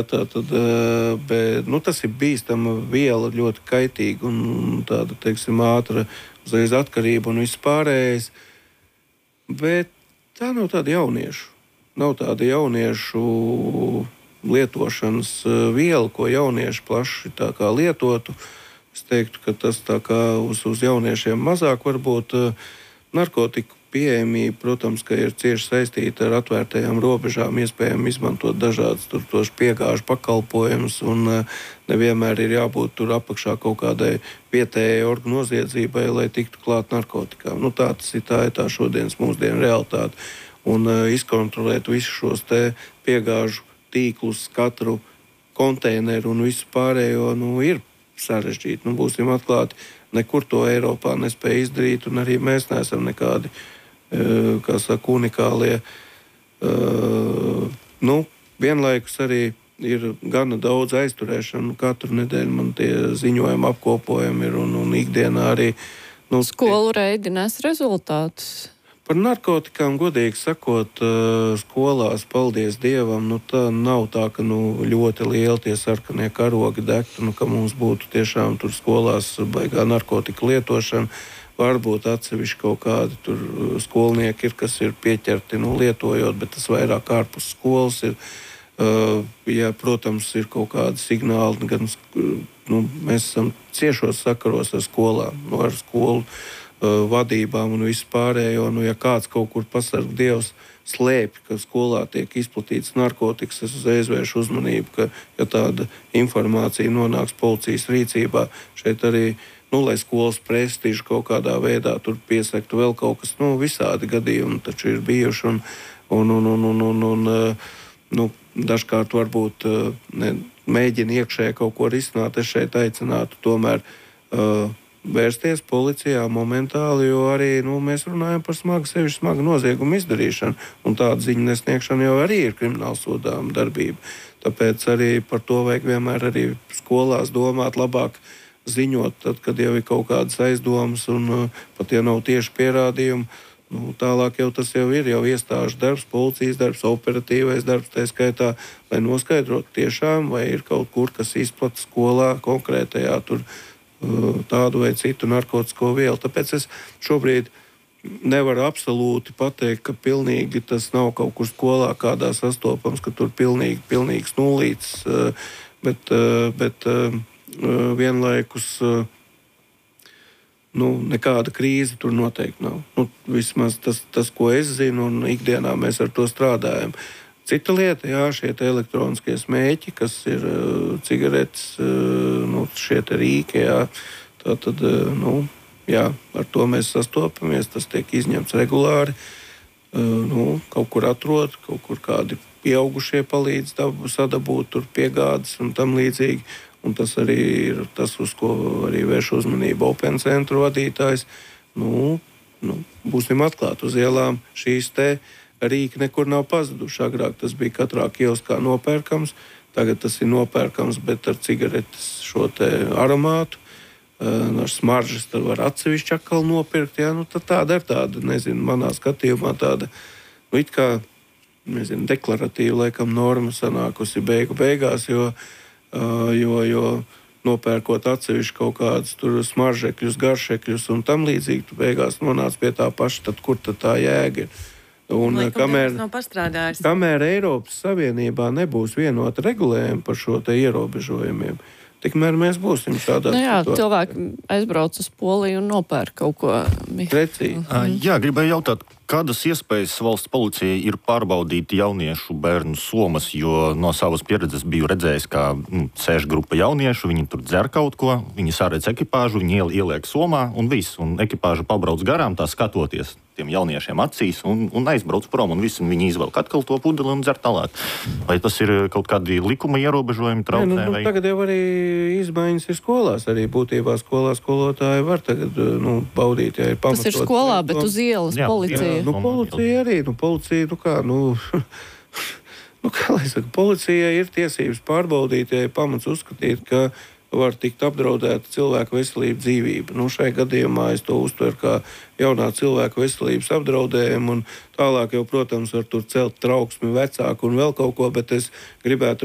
Tātad, bet, tas ir bīstama viela, ļoti kaitīga un tāda, teiksim, ātra uzreiz atkarība un viss pārējais. Bet tā nav tāda jauniešu. Nav tāda jauniešu lietošanas viela, ko jaunieši plaši tā kā lietotu. Es teiktu, ka tas tā kā uz jauniešiem mazāk varbūt narkotiku pieejamība, protams, ka ir cieši saistīta ar atvērtajām robežām, iespējami izmantot dažādas tos piegāžu pakalpojumus, un nevienmēr ir jābūt tur apakšā kaut kādai vietējai orgu noziedzībai, lai tiktu klāt narkotikām. Tā ir tā šodienas mūsdienu realitāte. Un izkontrolēt visus šos te piegāžu tīklus, katru konteineru un visu pārējo, ir sarežģīti. Būsim atklāti, nekur to Eiropā nespēja izdarīt, un arī mēs neesam nekādi unikālie. Vienlaikus arī ir gana daudz aizturēšanu. Katru nedēļu man tie ziņojumi apkopojami ir, un ikdienā arī. Skolu reidi nes rezultātus? Par narkotikām, godīgi sakot, skolās, paldies Dievam, tā nav tā, ka ļoti lieli tie sarkanie karogi degtu, ka mums būtu tiešām tur skolās baigā narkotika lietošana. Varbūt atsevišķi kaut kādi tur skolnieki ir, kas ir pieķerti lietojot, bet tas vairāk ārpus skolas ir. Ja, protams, ir kaut kādi signāli, gan mēs esam ciešos sakaros ar skolām, ar skolu vadībām un visu pārējo. Ja kāds kaut kur pasarg Dievs slēpj, ka skolā tiek izplatīts narkotikas, es uzreiz vēršu uzmanību, ka ja tāda informācija nonāks policijas rīcībā, šeit arī, lai skolas prestižu kaut kādā veidā tur piesaktu vēl kaut kas, visādi gadījumi taču ir bijuši, un dažkārt varbūt mēģina iekšēji kaut ko risināt. Es šeit aicinātu tomēr vērsties policijā momentāli, jo arī mēs runājam par sevišķi smagu noziegumu izdarīšanu, un tāda ziņu nesniegšana jau arī ir krimināla sodāma darbība. Tāpēc arī par to vajag vienmēr arī skolās domāt, labāk ziņot, tad, kad jau ir kaut kādas aizdomas, un pat ja nav tieši pierādījumi, tālāk jau tas jau ir iestāžu darbs, policijas darbs, operatīvais darbs, tā skaitā, lai noskaidrotu tiešām, vai ir kaut kur, kas izplata skolā konkrētajā tur tādu vai citu narkotisko vielu. Tāpēc es šobrīd nevaru absolūti pateikt, ka pilnīgi tas nav kaut kur skolā kādā sastopams, ka tur pilnīgs nulīts, bet vienlaikus nekāda krīze tur noteikti nav. Vismaz tas, ko es zinu, un ikdienā mēs ar to strādājam. Cita lieta, šie elektroniskie smēķi, kas ir cigaretes, šie rīki, tātad, ar to mēs sastopamies, tas tiek izņemts regulāri, kaut kur atrod, kaut kur kādi pieaugušie palīdz sadabūt tur piegādes un tam līdzīgi, un tas arī ir tas, uz ko arī vērš uzmanību Open centru vadītājs. Būsim atklāti, uz ielām šīs te rīki nekur nav pazuduši. Agrāk tas bija katrā kioskā nopērkams, tagad tas ir nopērkams, bet ar cigaretes šo te aromātu, ar smaržas tad var atsevišķi atkal nopirkt. Tad tāda ir tāda, manā skatījumā tāda, it kā, deklaratīva laikam norma sanākusi beigās, jo nopērkot atsevišķi kaut kādus tur smaržekļus, garšekļus un tam līdzīgi, tu beigās nonāc pie tā paša, tad kur tad tā jēga ir? Un kamēr Eiropas Savienībā nebūs vienota regulējuma par šo te ierobežojumiem, tikmēr mēs būsim šādā situācijā. Cilvēki aizbrauc uz Poliju un nopērk kaut ko. Precīzi. Gribēju jautāt, kādas iespējas valsts policijai ir pārbaudīt jauniešu bērnu somas, jo no savas pieredzes biju redzējis, kā sēž grupa jauniešu, viņi tur dzer kaut ko, viņi sāredz ekipāžu, viņi ieliek somā un viss, un ekipāža pabrauc garām, tā skatoties tiem jauniešiem acīs un aizbrauc prom, un viss, un viņi izvelk atkal to pudeli un dzer tālāk. Vai tas ir kaut kādi likuma ierobežojumi traucē? Tagad jau arī izmaiņas ir skolās, arī būtībā skolā skolotāji var tagad baudīt, ja ir pamatot. Tas ir skolā, bet uz ielas policija. Policija arī, kā lai saka, policijai ir tiesības pārbaudīt, ja ir pamats uzskatīt, ka var tikt apdraudēta cilvēka veselība, dzīvība. Šai gadījumā es to uztveru kā jaunā cilvēka veselības apdraudējumu, un tālāk jau, protams, var tur celt trauksmi vecāku un vēl kaut ko, bet es gribētu